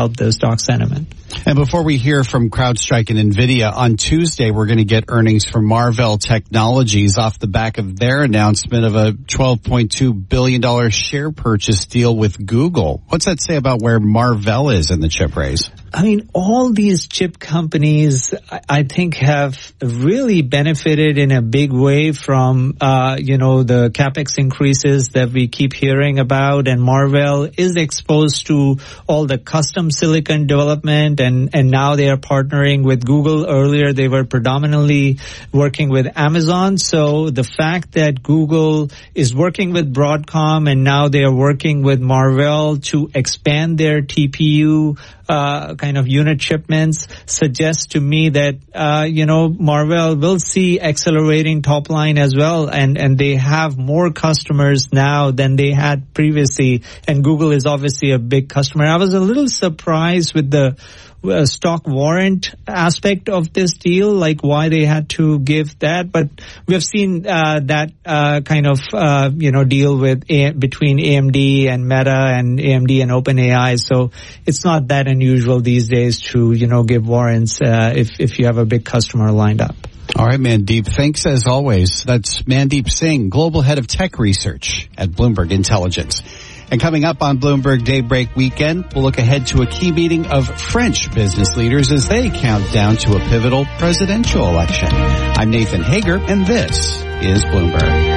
help the stock sentiment. And before we hear from CrowdStrike and NVIDIA, on Tuesday we're going to get earnings from Marvell Technologies off the back of their announcement of a $12.2 billion share purchase deal with Google. What's that say about where Marvell is in the chip race? I mean, all these chip companies, I think, have really benefited in a big way from, the CapEx increases that we keep hearing about. And Marvell is exposed to all the custom silicon development, and now they are partnering with Google. Earlier, they were predominantly working with Amazon. So the fact that Google is working with Broadcom and now they are working with Marvell to expand their TPU kind of unit shipments suggests to me that, Marvell will see accelerating top line as well. And they have more customers now than they had previously. And Google is obviously a big customer. I was a little surprised with the stock warrant aspect of this deal, like why they had to give that. But we have seen that kind of deal with between AMD and Meta and AMD and OpenAI. So it's not that unusual these days to give warrants if you have a big customer lined up. All right, Mandeep. Thanks as always. That's Mandeep Singh, Global Head of Tech Research at Bloomberg Intelligence. And coming up on Bloomberg Daybreak Weekend, we'll look ahead to a key meeting of French business leaders as they count down to a pivotal presidential election. I'm Nathan Hager, and this is Bloomberg.